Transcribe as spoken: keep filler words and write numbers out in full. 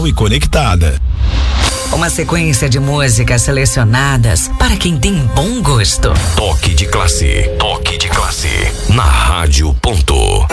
profissional e conectada. Uma sequência de músicas selecionadas para quem tem bom gosto. Toque de classe, toque de classe, na Rádio Ponto.